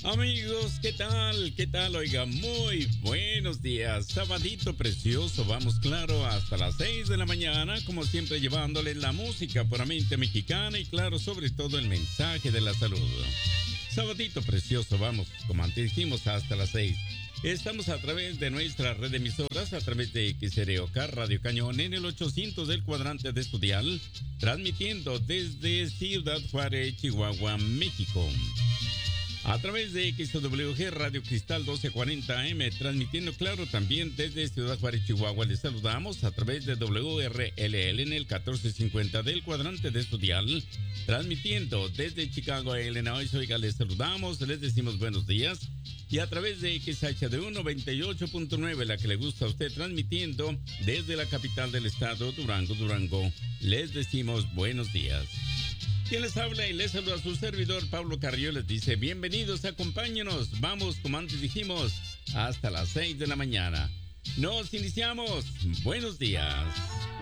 Amigos, ¿qué tal? ¿Qué tal? Oiga, muy buenos días. Sabadito precioso, vamos claro hasta las 6 de la mañana, como siempre llevándoles la música puramente mexicana y claro, sobre todo el mensaje de la salud. Sabadito precioso, vamos, como antes dijimos, hasta las 6. Estamos a través de nuestra red de emisoras, a través de XROK Radio Cañón en el 800 del cuadrante de Estudial, transmitiendo desde Ciudad Juárez, Chihuahua, México. A través de XWG Radio Cristal 1240 AM, transmitiendo claro también desde Ciudad Juárez, Chihuahua. Les saludamos a través de WRLL en el 1450 del cuadrante de Estudial, transmitiendo desde Chicago, Illinois. Oiga, les saludamos, les decimos buenos días. Y a través de XHD 98.9, la que le gusta a usted, transmitiendo desde la capital del estado, Durango, les decimos buenos días. Quien les habla y les saluda a su servidor, Pablo Carrillo, les dice bienvenidos, acompáñenos, vamos, como antes dijimos, hasta las 6 de la mañana. Nos iniciamos, buenos días.